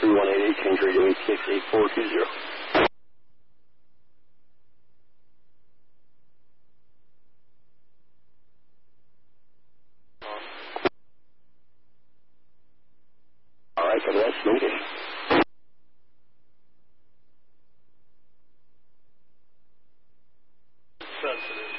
3188, change radio 868420. All right, for the next meeting. Sensitive.